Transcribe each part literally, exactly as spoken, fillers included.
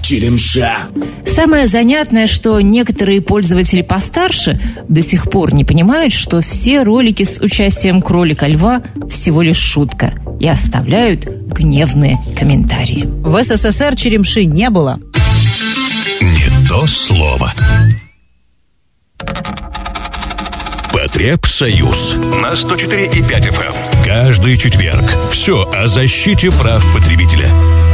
Черемша. Самое занятное, что некоторые пользователи постарше до сих пор не понимают, что все ролики с участием кролика-льва всего лишь шутка и оставляют гневные комментарии. В СССР черемши не было. Не то слово. Потребсоюз на сто четыре и пять эф эм. Каждый четверг. Все о защите прав потребителя.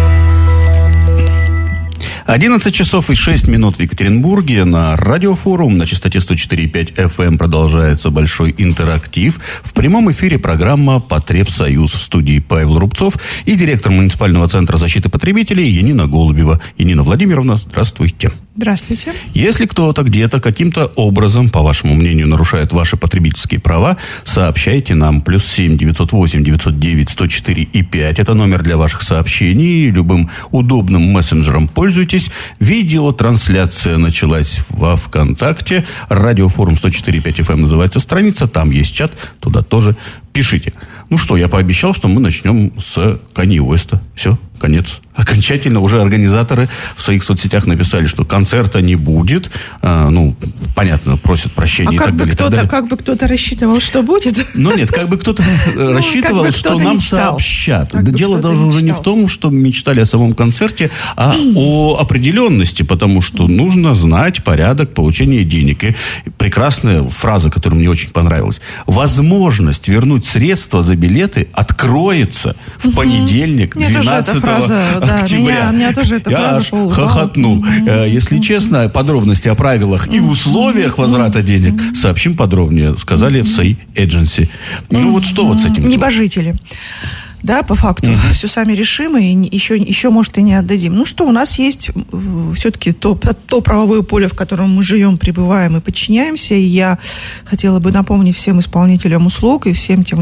одиннадцать часов и шесть минут в Екатеринбурге. На Радиофорум на частоте сто четыре и пять эф эм продолжается большой интерактив. В прямом эфире программа «Потребсоюз». В студии Павел Рубцов и директор муниципального центра защиты потребителей Янина Голубева. Янина Владимировна, здравствуйте. Здравствуйте. Если кто-то где-то каким-то образом, по вашему мнению, нарушает ваши потребительские права, сообщайте нам. Плюс семь девятьсот восемь девятьсот девять сто четыре и пять. Это номер для ваших сообщений. Любым удобным мессенджером пользуйтесь. Видеотрансляция началась во ВКонтакте. Радиофорум сто четыре и пять эф эм называется страница. Там есть чат. Туда тоже пишите. Ну что, я пообещал, что мы начнем с Канье Уэста. Все, конец. Окончательно уже организаторы в своих соцсетях написали, что концерта не будет. А, ну, понятно, просят прощения а и как так бы далее. Кто-то, далее. как бы кто-то рассчитывал, что будет? Ну нет, как бы кто-то рассчитывал, что нам сообщат. Дело даже уже не в том, что мечтали о самом концерте, а о определенности, потому что нужно знать порядок получения денег. И прекрасная фраза, которая мне очень понравилась. Возможность вернуть средства за билеты откроется в понедельник, двенадцатого октября. Меня, меня тоже эта Я фраза аж полу. хохотнул. Mm-hmm. Если mm-hmm. честно, подробности о правилах mm-hmm. и условиях возврата денег mm-hmm. сообщим подробнее, сказали mm-hmm. в Say Agency. Mm-hmm. Ну вот что вот с этим? Небожители. Да, по факту. Uh-huh. Все сами решим, и еще, еще, может, и не отдадим. Ну что, у нас есть все-таки то, то правовое поле, в котором мы живем, пребываем и подчиняемся. И я хотела бы напомнить всем исполнителям услуг и всем тем,